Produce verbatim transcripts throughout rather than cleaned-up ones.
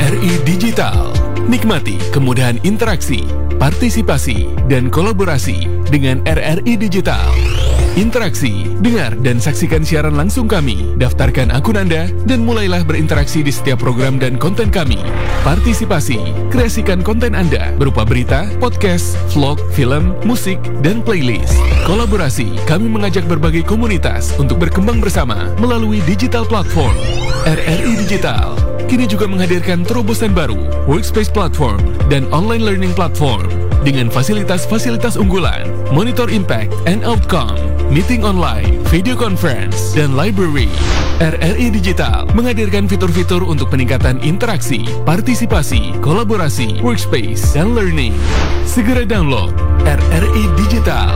R I Digital. Nikmati kemudahan interaksi, partisipasi, dan kolaborasi dengan R R I Digital. Interaksi, dengar dan saksikan siaran langsung kami, daftarkan akun Anda, dan mulailah berinteraksi di setiap program dan konten kami. Partisipasi, kreasikan konten Anda berupa berita, podcast, vlog, film, musik, dan playlist. Kolaborasi, kami mengajak berbagai komunitas untuk berkembang bersama melalui digital platform. R R I Digital kini juga menghadirkan terobosan baru, workspace platform, dan online learning platform dengan fasilitas-fasilitas unggulan, monitor impact and outcome, meeting online, video conference, dan library. R R I Digital menghadirkan fitur-fitur untuk peningkatan interaksi, partisipasi, kolaborasi, workspace, dan learning. Segera download R R I Digital.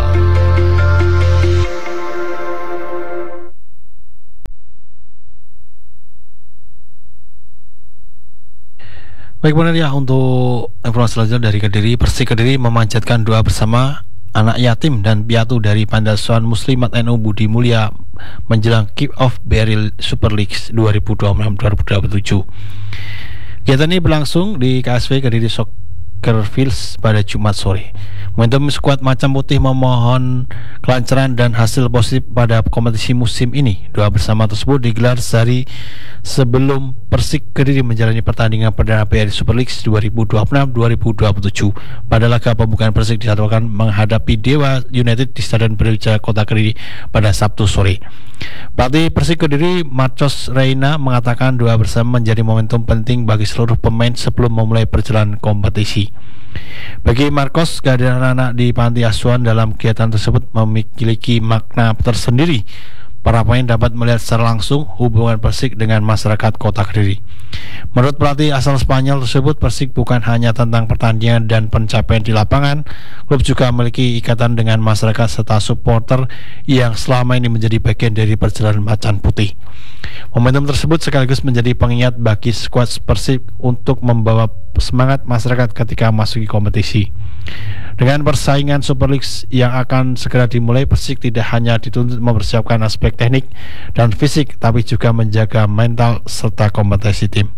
Baik benar ya, untuk informasi selanjutnya dari Kediri, Persik Kediri memanjatkan doa bersama anak yatim dan piatu dari Panti Asuhan Muslimat N U Budi Mulya menjelang kick-off B R I Super League dua ribu dua puluh enam dua ribu dua puluh tujuh. Kegiatan ini berlangsung di K S V Kediri Soccer Fields pada Jumat sore. Momentum skuad Macan Putih memohon kelancaran dan hasil positif pada kompetisi musim ini. Doa bersama tersebut digelar sehari sebelum Persik Kediri menjalani pertandingan perdana B R I Super League dua ribu dua puluh enam dua ribu dua puluh tujuh. Pada laga pembukaan, Persik dijadwalkan menghadapi Dewa United di Stadion Brawijaya Kota Kediri pada Sabtu sore. Pelatih Persik Kediri Marcos Reina mengatakan doa bersama menjadi momentum penting bagi seluruh pemain sebelum memulai perjalanan kompetisi. Bagi Marcos, kehadiran anak di panti asuhan dalam kegiatan tersebut memiliki makna tersendiri. Para pemain dapat melihat secara langsung hubungan Persik dengan masyarakat Kota Kediri. Menurut pelatih asal Spanyol tersebut, Persik bukan hanya tentang pertandingan dan pencapaian di lapangan, klub juga memiliki ikatan dengan masyarakat serta supporter yang selama ini menjadi bagian dari perjalanan Macan Putih. Momentum tersebut sekaligus menjadi pengingat bagi skuad Persik untuk membawa semangat masyarakat ketika masuki kompetisi. Dengan persaingan Super League yang akan segera dimulai, Persik tidak hanya dituntut mempersiapkan aspek teknik dan fisik, tapi juga menjaga mental serta kompetensi tim.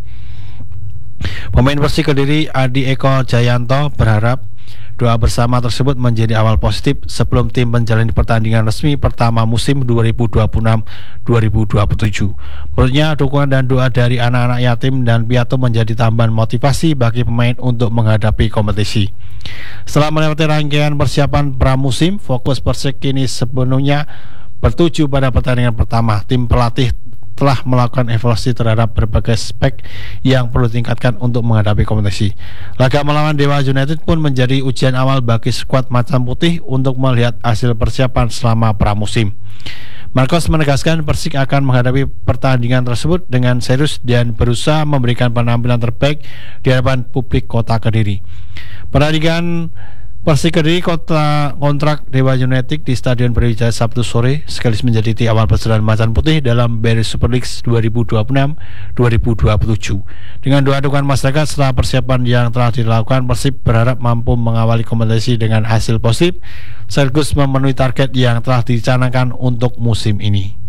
Pemain Persik Kediri Adi Eko Jayanto berharap doa bersama tersebut menjadi awal positif sebelum tim menjalani pertandingan resmi pertama musim dua ribu dua puluh enam dua ribu dua puluh tujuh. Menurutnya, dukungan dan doa dari anak-anak yatim dan piatu menjadi tambahan motivasi bagi pemain untuk menghadapi kompetisi. Setelah melewati rangkaian persiapan pramusim, fokus Persik kini sepenuhnya bertuju pada pertandingan pertama. Tim pelatih telah melakukan evaluasi terhadap berbagai aspek yang perlu ditingkatkan untuk menghadapi kompetisi. Laga melawan Dewa United pun menjadi ujian awal bagi skuad Macan Putih untuk melihat hasil persiapan selama pramusim. Marcos menegaskan Persik akan menghadapi pertandingan tersebut dengan serius dan berusaha memberikan penampilan terbaik di hadapan publik Kota Kediri. Pertandingan Persik Kediri kota kontrak Dewa United di Stadion Brawijaya Sabtu sore sekaligus menjadi titik awal perjalanan Macan Putih dalam B R I Super League dua ribu dua puluh enam dua ribu dua puluh tujuh. Dengan doa dukungan masyarakat setelah persiapan yang telah dilakukan, Persib berharap mampu mengawali kompetisi dengan hasil positif sekaligus memenuhi target yang telah dicanangkan untuk musim ini.